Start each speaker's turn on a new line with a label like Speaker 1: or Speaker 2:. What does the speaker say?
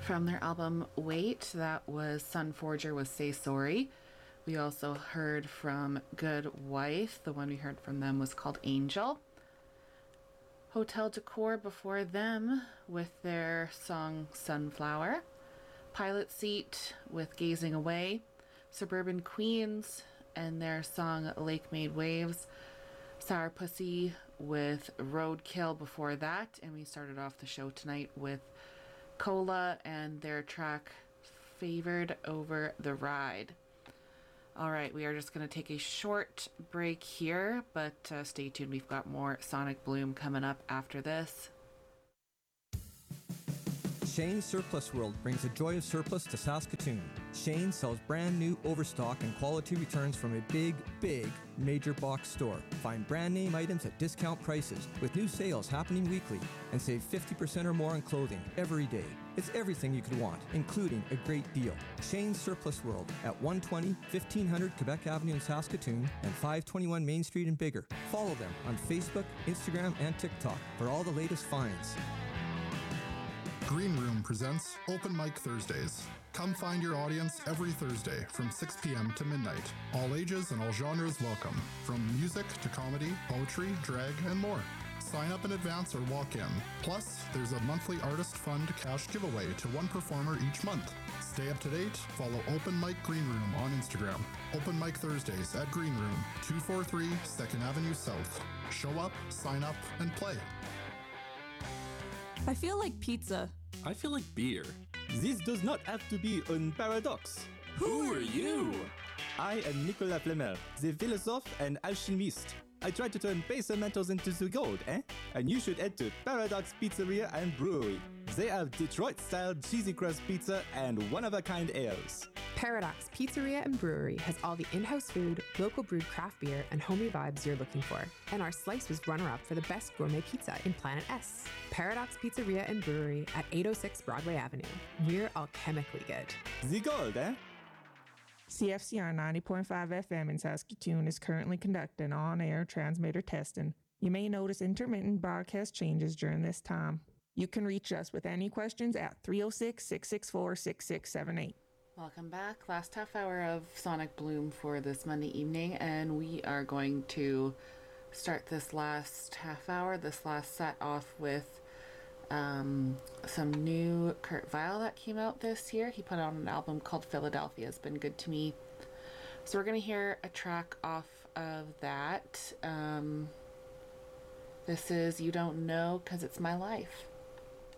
Speaker 1: From their album Wait, that was Sunforger with Say Sorry. We also heard from Good Wife. The one we heard from them was called Angel. Hotel Decor before them with their song Sunflower. Pilot Seat with Gazing Away. Suburban Queens and their song Lake Made Waves. Sour Pussy with Roadkill before that. And we started off the show tonight with Cola and their track Favored Over the Ride. Alright, we are just going to take a short break here, but stay tuned. We've got more Sonic Bloom coming up after this.
Speaker 2: Shane's Surplus World brings the joy of surplus to Saskatoon. Shane sells brand new overstock and quality returns from a big major box store. Find brand name items at discount prices with new sales happening weekly and save 50% or more on clothing every day. It's everything you could want, including a great deal. Shane's Surplus World at 120 1500 Quebec Avenue in Saskatoon and 521 Main Street in Biggar. Follow them on Facebook, Instagram, and TikTok for all the latest finds.
Speaker 3: Green Room presents Open Mic Thursdays. Come find your audience every Thursday from 6 p.m. to midnight. All ages and all genres welcome, from music to comedy, poetry, drag, and more. Sign up in advance or walk in. Plus, there's a monthly Artist Fund cash giveaway to one performer each month. Stay up to date. Follow Open Mic Green Room on Instagram. Open Mic Thursdays at Green Room, 243 2nd Avenue South. Show up, sign up, and play.
Speaker 4: I feel like pizza.
Speaker 5: I feel like beer.
Speaker 6: This does not have to be a paradox.
Speaker 5: Who are you?
Speaker 6: I am Nicolas Flamel, the philosophe and alchemist. I try to turn base metals into the gold, eh? And you should head to Paradox Pizzeria and Brewery. They have Detroit-style cheesy crust pizza and one-of-a-kind ales.
Speaker 7: Paradox Pizzeria and Brewery has all the in-house food, local brewed craft beer, and homey vibes you're looking for. And our slice was runner-up for the best gourmet pizza in Planet S. Paradox Pizzeria and Brewery at 806 Broadway Avenue. We're alchemically good.
Speaker 6: The gold, eh?
Speaker 8: CFCR 90.5 FM in Saskatoon is currently conducting on-air transmitter testing. You may notice intermittent broadcast changes during this time. You can reach us with any questions at 306-664-6678.
Speaker 1: Welcome back. Last half hour of Sonic Bloom for this Monday evening, and we are going to start this last half hour, this last set off with some new Kurt Vile that came out this year. He put out an album called Philadelphia. It's been good to me. So we're going to hear a track off of that. This is You Don't Know 'Cause It's My Life.